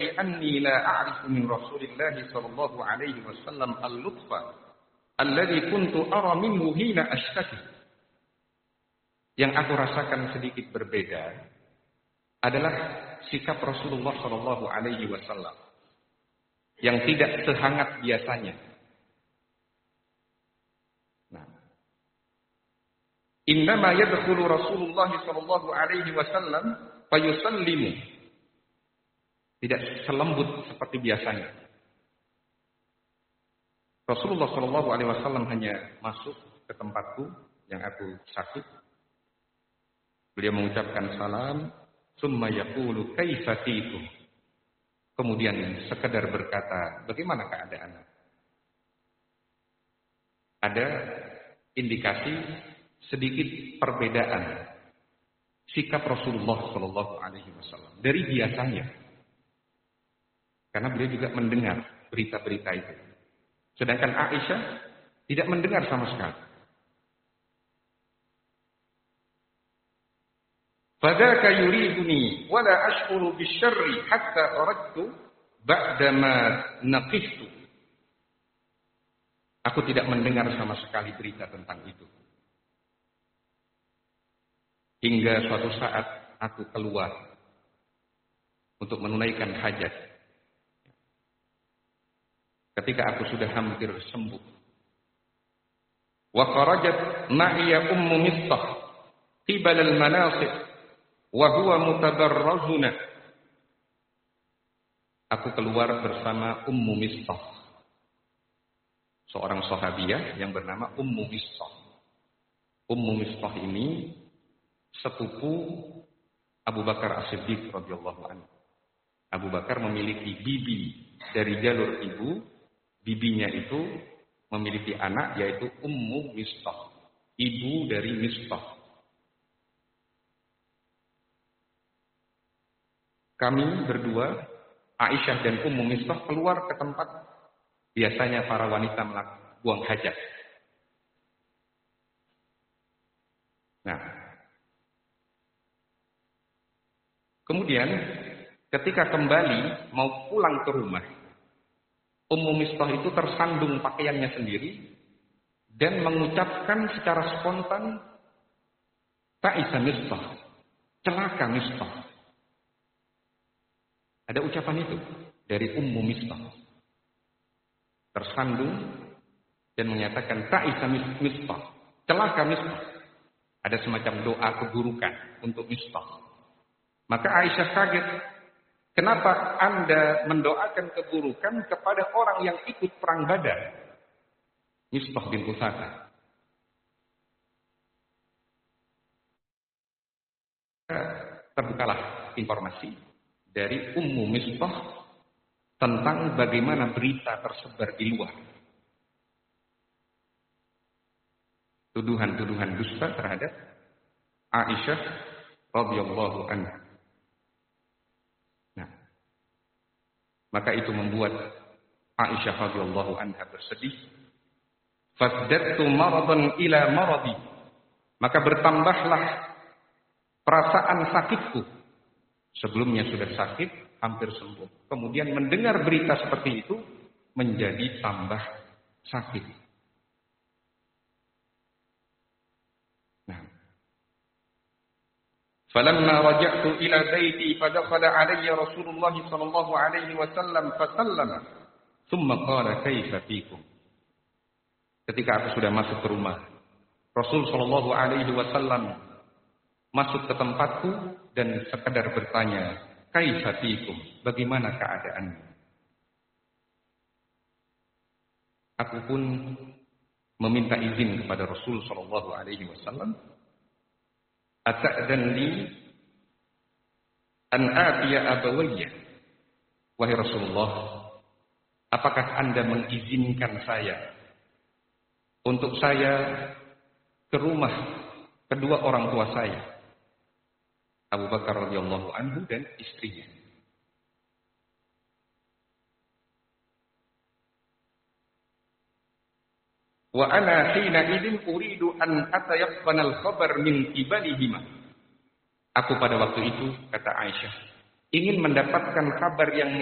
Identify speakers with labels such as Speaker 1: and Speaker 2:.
Speaker 1: anni la a'rifu min Rasulillah sallallahu alaihi wasallam al-lutfa alladhi kuntu ara minhu hina ashtaki. Yang aku rasakan sedikit berbeda adalah sikap Rasulullah sallallahu alaihi wasallam yang tidak sehangat biasanya. Nah, innama yadkhulu Rasulullah sallallahu alaihi wasallam fayusallimu. Tidak selembut seperti biasanya. Rasulullah sallallahu alaihi wasallam hanya masuk ke tempatku yang aku sakit. Beliau mengucapkan salam, summa yaqulu kaifa tikum. Kemudian sekedar berkata, bagaimana keadaan? Ada indikasi sedikit perbedaan sikap Rasulullah sallallahu alaihi wasallam dari biasanya. Karena beliau juga mendengar berita-berita itu. Sedangkan Aisyah tidak mendengar sama sekali. Fadaka yuriduni wala ashkuru bisyarri hatta aradtu ba'dama naqiftu. Aku tidak mendengar sama sekali berita tentang itu. Hingga suatu saat aku keluar untuk menunaikan hajat. Ketika aku sudah hampir sembuh. Wa kharajat ma'iya ummu Mistah qibal al-manasib wa huwa mutabarrazuna. Aku keluar bersama Ummu Mistah, seorang sahabiah yang bernama Ummu Mistah. Ummu Mistah ini sepupu Abu Bakar As-Siddiq radhiyallahu anhu. Abu Bakar memiliki bibi dari jalur ibu, bibinya itu memiliki anak yaitu Ummu Mistah, ibu dari Mistah. Kami berdua, Aisyah dan Ummu Mistah, keluar ke tempat biasanya para wanita buang hajat. Nah, kemudian ketika kembali mau pulang ke rumah, Ummu Mistah itu tersandung pakaiannya sendiri dan mengucapkan secara spontan, Ta'isa Mistah, celaka Mistah. Ada ucapan itu dari Ummu Mistah. Tersandung dan menyatakan Ta'isa Mistah, celaka Mistah. Ada semacam doa keburukan untuk Mistah. Maka Aisyah kaget. Kenapa Anda mendoakan keburukan kepada orang yang ikut perang Badar? Mistah bin Utsaka. Terbukalah informasi dari Ummu Mistah tentang bagaimana berita tersebar di luar. Tuduhan-tuduhan dusta terhadap Aisyah radhiyallahu anha. Nah, maka itu membuat Aisyah radhiyallahu anha bersedih. Fazdadtu maradan ila maradi. Maka bertambahlah perasaan sakitku. Sebelumnya sudah sakit, hampir sembuh. Kemudian mendengar berita seperti itu, menjadi tambah sakit. Nah. Falamma raja'tu ila baiti fadakhala alayya Rasulullah sallallahu alaihi wasallam fasallama, thumma qala kaifa fikum. Ketika aku sudah masuk ke rumah, Rasul sallallahu alaihi wasallam masuk ke tempatku dan sekedar bertanya, kaifa fikum, bagaimana keadaanmu? Aku pun meminta izin kepada Rasul sallallahu alaihi wasallam, ata'dan li an atiya abawayya. Wahai Rasulullah, apakah Anda mengizinkan saya untuk saya ke rumah kedua orang tua saya, Abu Bakar radhiyallahu anhu dan istrinya. Wa ana hina idzin uridu an atayaqqana al-khabar min qibalihima. Aku pada waktu itu, kata Aisyah, ingin mendapatkan kabar yang